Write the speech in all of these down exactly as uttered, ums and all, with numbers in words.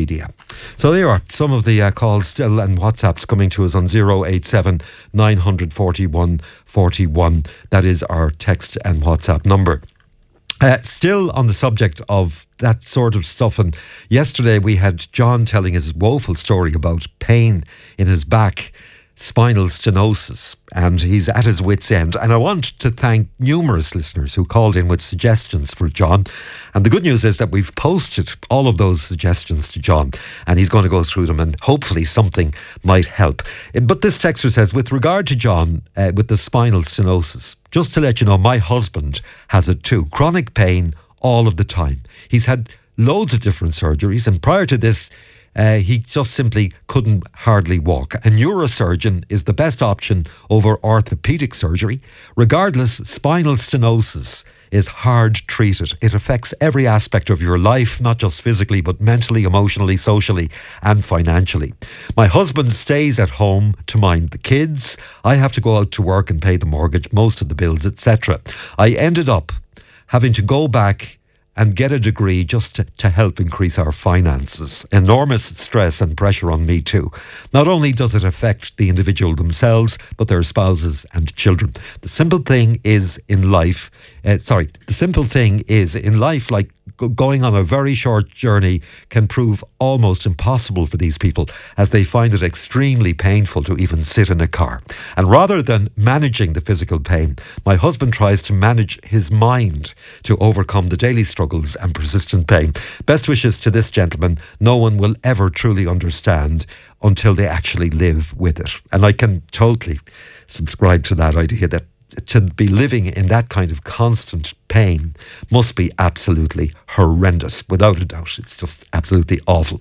media. So there are some of the uh, calls still and WhatsApps coming to us on zero eight seven nine four one four one. That is our text and WhatsApp number. Uh, still on the subject of that sort of stuff, and yesterday we had John telling his woeful story about pain in his back, spinal stenosis, and he's at his wit's end. And I want to thank numerous listeners who called in with suggestions for John. And the good news is that we've posted all of those suggestions to John, and he's going to go through them, and hopefully something might help. But this texter says, with regard to John, uh, with the spinal stenosis, just to let you know, my husband has it too. Chronic pain all of the time. He's had loads of different surgeries, and prior to this, Uh, he just simply couldn't hardly walk. A neurosurgeon is the best option over orthopaedic surgery. Regardless, spinal stenosis is hard treated. It affects every aspect of your life, not just physically, but mentally, emotionally, socially, and financially. My husband stays at home to mind the kids. I have to go out to work and pay the mortgage, most of the bills, et cetera. I ended up having to go back and get a degree just to, to help increase our finances. Enormous stress and pressure on me too. Not only does it affect the individual themselves, but their spouses and children. The simple thing is in life, uh, sorry, the simple thing is in life, like go- going on a very short journey can prove almost impossible for these people, as they find it extremely painful to even sit in a car. And rather than managing the physical pain, my husband tries to manage his mind to overcome the daily struggle and persistent pain. Best wishes to this gentleman. No one will ever truly understand until they actually live with it. And I can totally subscribe to that idea that to be living in that kind of constant pain must be absolutely horrendous, without a doubt. It's just absolutely awful.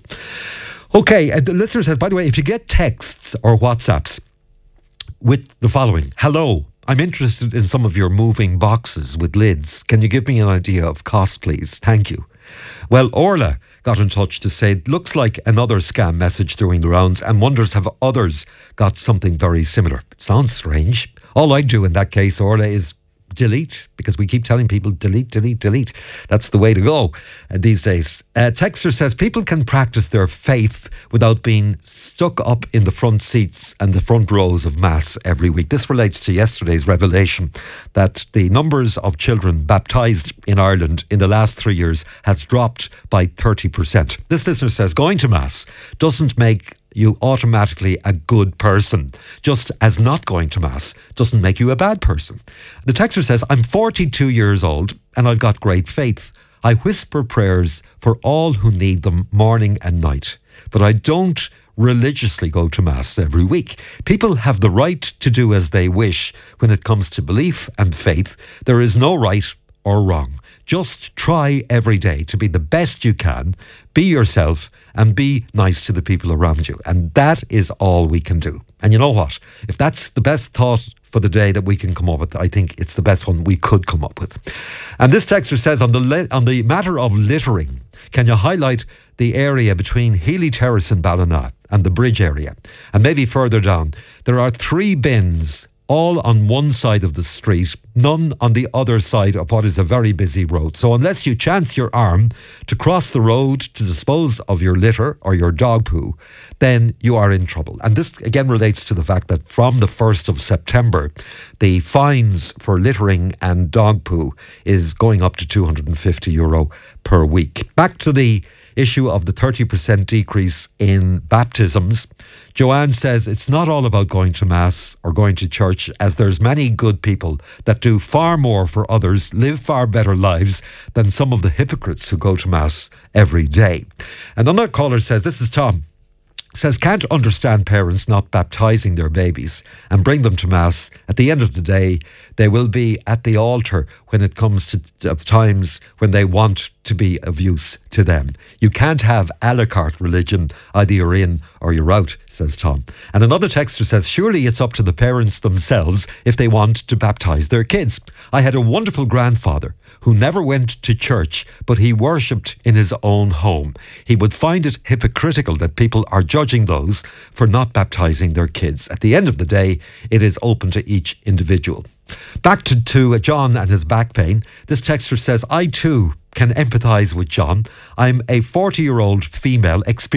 Okay, and the listener says, by the way, if you get texts or WhatsApps with the following: hello, I'm interested in some of your moving boxes with lids. Can you give me an idea of cost, please? Thank you. Well, Orla got in touch to say it looks like another scam message doing the rounds, and wonders have others got something very similar. It sounds strange. All I do in that case, Orla, is delete, because we keep telling people delete, delete, delete. That's the way to go uh, these days. Uh, Texter says people can practice their faith without being stuck up in the front seats and the front rows of Mass every week. This relates to yesterday's revelation that the numbers of children baptised in Ireland in the last three years has dropped by thirty percent. This listener says going to Mass doesn't make you automatically a good person, just as not going to Mass doesn't make you a bad person. The texter says, I'm forty-two years old and I've got great faith. I whisper prayers for all who need them morning and night, but I don't religiously go to Mass every week. People have the right to do as they wish when it comes to belief and faith. There is no right or wrong. Just try every day to be the best you can, be yourself, and be nice to the people around you. And that is all we can do. And you know what? If that's the best thought for the day that we can come up with, I think it's the best one we could come up with. And this texter says, on the le- on the matter of littering, can you highlight the area between Healy Terrace and Ballina and the bridge area? And maybe further down, there are three bins all on one side of the street, none on the other side of what is a very busy road. So unless you chance your arm to cross the road to dispose of your litter or your dog poo, then you are in trouble. And this again relates to the fact that from the first of September, the fines for littering and dog poo is going up to two hundred fifty euro per week. Back to the issue of the thirty percent decrease in baptisms. Joanne says it's not all about going to Mass or going to church, as there's many good people that do far more for others, live far better lives than some of the hypocrites who go to Mass every day. And another caller says, this is Tom, says can't understand parents not baptising their babies and bring them to Mass. At the end of the day, they will be at the altar when it comes to of times when they want to be of use to them. You can't have a la carte religion, either you're in or you're out, says Tom. And another texter says, surely it's up to the parents themselves if they want to baptise their kids. I had a wonderful grandfather who never went to church, but he worshipped in his own home. He would find it hypocritical that people are judging those for not baptising their kids. At the end of the day, it is open to each individual. Back to, to John and his back pain. This texter says, I too can empathise with John. I'm a forty-year-old female experienced